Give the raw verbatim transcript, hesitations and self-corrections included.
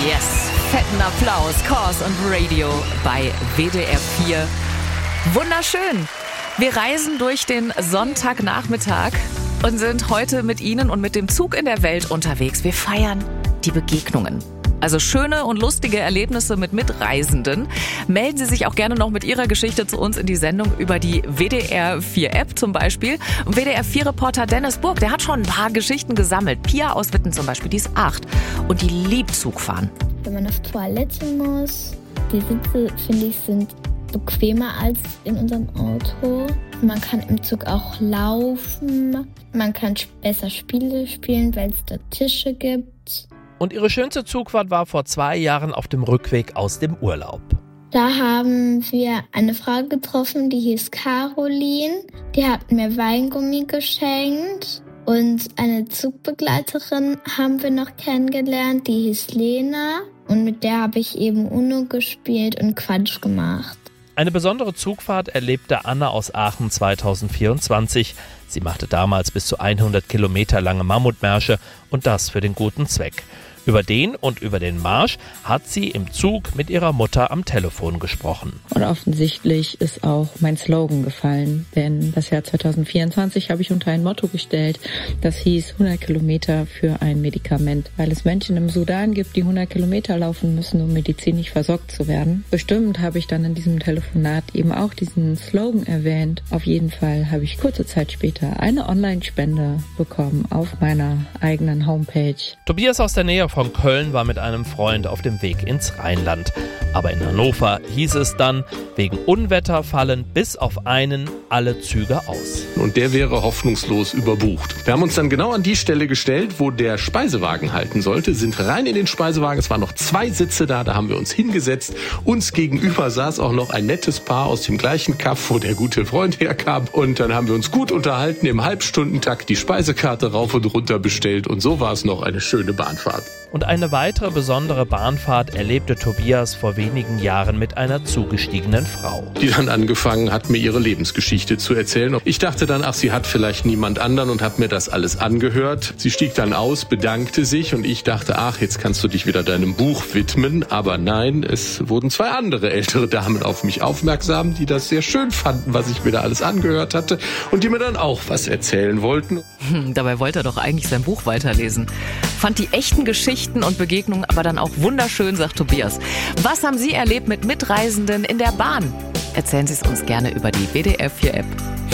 Yes, fetten Applaus, Cause und Radio bei W D R vier. Wunderschön. Wir reisen durch den Sonntagnachmittag und sind heute mit Ihnen und mit dem Zug in der Welt unterwegs. Wir feiern die Begegnungen. Also schöne und lustige Erlebnisse mit Mitreisenden. Melden Sie sich auch gerne noch mit Ihrer Geschichte zu uns in die Sendung über die W D R vier App zum Beispiel. Und W D R vier Reporter Dennis Burg, der hat schon ein paar Geschichten gesammelt. Pia aus Witten zum Beispiel, die ist acht und die liebt Zugfahren. Wenn man auf Toilette muss, die Sitze, finde ich, sind bequemer als in unserem Auto. Man kann im Zug auch laufen. Man kann besser Spiele spielen, weil es dort Tische gibt. Und ihre schönste Zugfahrt war vor zwei Jahren auf dem Rückweg aus dem Urlaub. Da haben wir eine Frau getroffen, die hieß Caroline. Die hat mir Weingummi geschenkt. Und eine Zugbegleiterin haben wir noch kennengelernt, die hieß Lena. Und mit der habe ich eben Uno gespielt und Quatsch gemacht. Eine besondere Zugfahrt erlebte Anna aus Aachen zwanzig vierundzwanzig. Sie machte damals bis zu hundert Kilometer lange Mammutmärsche und das für den guten Zweck. Über den und über den Marsch hat sie im Zug mit ihrer Mutter am Telefon gesprochen. Und offensichtlich ist auch mein Slogan gefallen, denn das Jahr zwanzig vierundzwanzig habe ich unter ein Motto gestellt, das hieß hundert Kilometer für ein Medikament, weil es Menschen im Sudan gibt, die hundert Kilometer laufen müssen, um medizinisch versorgt zu werden. Bestimmt habe ich dann in diesem Telefonat eben auch diesen Slogan erwähnt. Auf jeden Fall habe ich kurze Zeit später eine Online-Spende bekommen auf meiner eigenen Homepage. Tobias aus der Nähe von Köln war mit einem Freund auf dem Weg ins Rheinland. Aber in Hannover hieß es dann, wegen Unwetter fallen bis auf einen alle Züge aus. Und der wäre hoffnungslos überbucht. Wir haben uns dann genau an die Stelle gestellt, wo der Speisewagen halten sollte, sind rein in den Speisewagen. Es waren noch zwei Sitze da, da haben wir uns hingesetzt. Uns gegenüber saß auch noch ein nettes Paar aus dem gleichen Kaff, wo der gute Freund herkam. Und dann haben wir uns gut unterhalten, im Halbstundentakt die Speisekarte rauf und runter bestellt. Und so war es noch eine schöne Bahnfahrt. Und eine weitere besondere Bahnfahrt erlebte Tobias vor wenigen Jahren mit einer zugestiegenen Frau. Die dann angefangen hat, mir ihre Lebensgeschichte zu erzählen. Ich dachte dann, ach, sie hat vielleicht niemand anderen und habe mir das alles angehört. Sie stieg dann aus, bedankte sich und ich dachte, ach, jetzt kannst du dich wieder deinem Buch widmen. Aber nein, es wurden zwei andere ältere Damen auf mich aufmerksam, die das sehr schön fanden, was ich mir da alles angehört hatte und die mir dann auch was erzählen wollten. Hm, dabei wollte er doch eigentlich sein Buch weiterlesen. Fand die echten Geschichten und Begegnungen aber dann auch wunderschön, sagt Tobias. Was haben Sie erlebt mit Mitreisenden in der Bahn? Erzählen Sie es uns gerne über die W D R vier App.